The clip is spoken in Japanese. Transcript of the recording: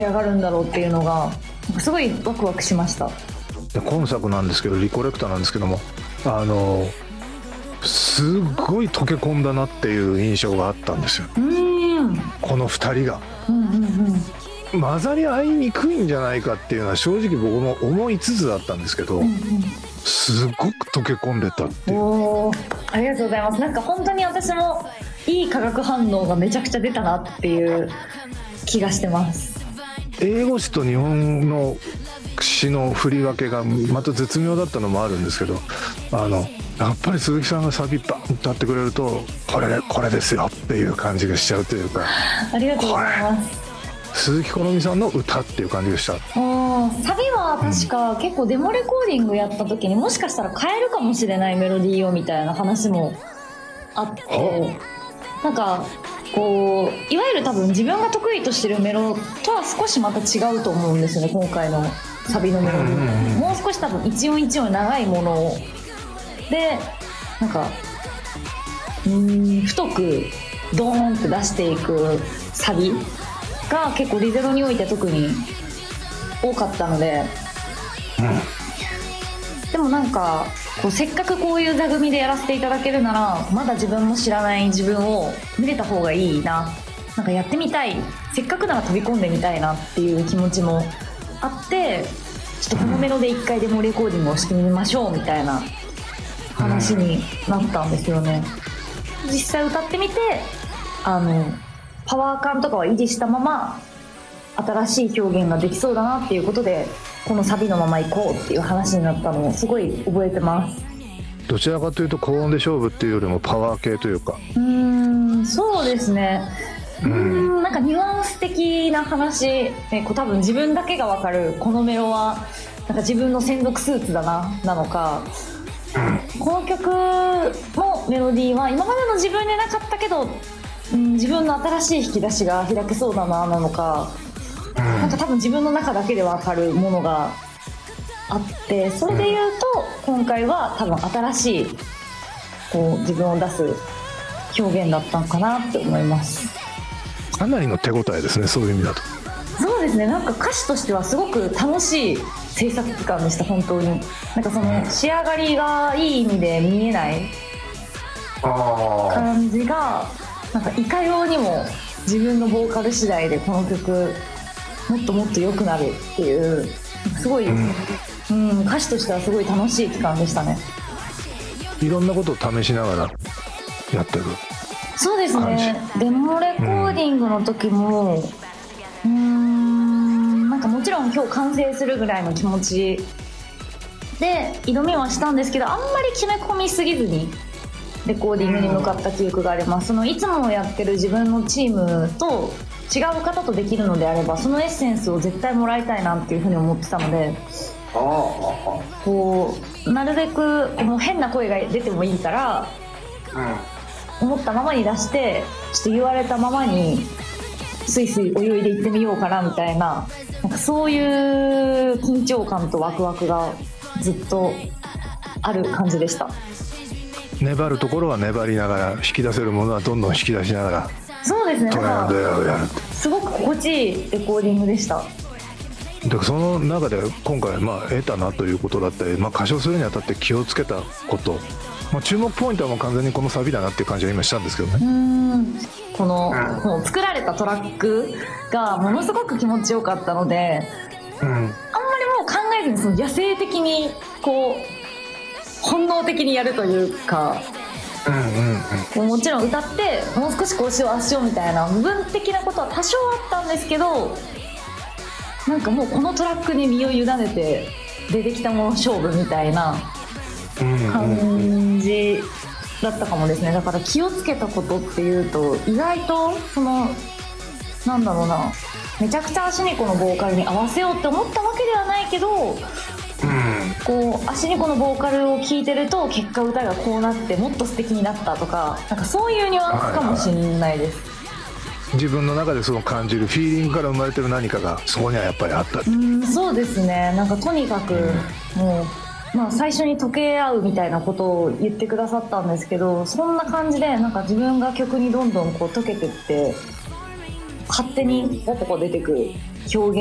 上がるんだろうっていうのがすごいワクワクしました。 で今作なんですけど、リコレクターなんですけども、すっごい溶け込んだなっていう印象があったんですよ。この2人が、混ざり合いにくいんじゃないかっていうのは正直僕も思いつつだったんですけど、すごく溶け込んでたっていう。 ありがとうございます。なんか本当に私もいい化学反応がめちゃくちゃ出たなっていう気がしてます。 英語詞と日本の詩の振り分けがまた絶妙だったのもあるんですけど、やっぱり鈴木さんがサビバンと歌ってくれるとこれですよっていう感じがしちゃうというか。 ありがとうございます。 鈴木好美さんの歌っていう感じでした。 サビは確か結構デモレコーディングやった時にもしかしたら変えるかもしれないメロディーをみたいな話もあって、なんかこういわゆる多分自分が得意としてるメロとは少しまた違うと思うんですよね、今回のサビのメロディー。もう少し多分一音一音長いもので、なんか太くドーンって出していくサビが結構リゼロにおいて特に多かったので、でもなんかこうせっかくこういう座組でやらせていただけるなら、まだ自分も知らない自分を見れた方がいいな、なんかやってみたい、せっかくなら飛び込んでみたいなっていう気持ちもあって、ちょっとこのメロで一回デモレコーディングをしてみましょうみたいな話になったんですよね。実際歌ってみてパワー感とかは維持したまま新しい表現ができそうだなっていうことで、このサビのまま行こうっていう話になったのをすごい覚えてます。 どちらかというと高音で勝負っていうよりもパワー系というか。 そうですね。なんかニュアンス的な話、多分自分だけが分かるこのメロはなんか自分の専属スーツだなのか、この曲のメロディーは今までの自分でなかったけど、自分の新しい引き出しが開けそうだなのか、なんか多分自分の中だけで分かるものがあって、それで言うと今回は多分新しいこう自分を出す表現だったのかなって思います。 かなりの手応えですね、そういう意味だと。 そうですね、なんか歌詞としてはすごく楽しい制作期間でした。本当になんかその仕上がりがいい意味で見えない感じが、なんかいかようにも自分のボーカル次第でこの曲もっともっと良くなるっていう、すごい、歌詞としてはすごい楽しい期間でしたね。 いろんなことを試しながらやってる。 そうですね、デモレコーディングの時もなんかもちろん今日完成するぐらいの気持ちで挑みはしたんですけど、あんまり決め込みすぎずにレコーディングに向かった記憶があります。そのいつもやってる自分のチームと違う方とできるのであれば、そのエッセンスを絶対もらいたいなっていうふうに思ってたので、こうなるべくもう変な声が出てもいいから、思ったままに出して、ちょっと言われたままにスイスイ泳いでいってみようかなみたいな、なんかそういう緊張感とワクワクがずっとある感じでした。 粘るところは粘りながら、引き出せるものはどんどん引き出しながら。 そうですね、 トライアンドエラーをやるって、 すごく心地いいレコーディングでした。 でその中で今回得たなということだったり、歌唱するにあたって気をつけたこと、注目ポイントはもう完全にこのサビだなっていう感じが今したんですけどね。 このもう作られたトラックがものすごく気持ちよかったので、あんまりもう考えずにその野生的にこう本能的にやるというか、もちろん歌ってもう少しこうしようああしようみたいな部分的なことは多少あったんですけど、なんかもうこのトラックに身を委ねて出てきたもの勝負みたいな感じだったかもですね。だから気をつけたことっていうと、意外とそのなんだろうな、めちゃくちゃアシニコのボーカルに合わせようって思ったわけではないけど、こうアシニコのボーカルを聴いてると結果歌がこうなってもっと素敵になったとか、なんかそういうニュアンスかもしれないです。 自分の中でその感じるフィーリングから生まれてる何かがそこにはやっぱりあった。 そうですね、なんかとにかくもう、最初に溶け合うみたいなことを言ってくださったんですけど、そんな感じでなんか自分が曲にどんどんこう溶けてって勝手にポコポコ出てく表